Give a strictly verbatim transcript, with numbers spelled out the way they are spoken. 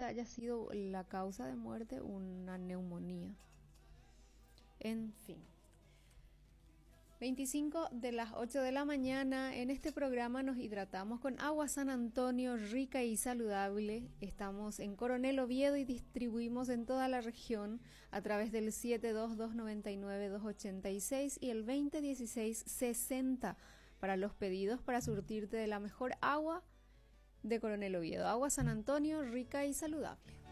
haya sido la causa de muerte una neumonía. En fin. veinticinco de las ocho de la mañana, en este programa nos hidratamos con agua San Antonio, rica y saludable. Estamos en Coronel Oviedo y distribuimos en toda la región a través del siete dos dos nueve nueve dos ocho seis y el veinte dieciséis sesenta para los pedidos para surtirte de la mejor agua de Coronel Oviedo. Agua San Antonio, rica y saludable.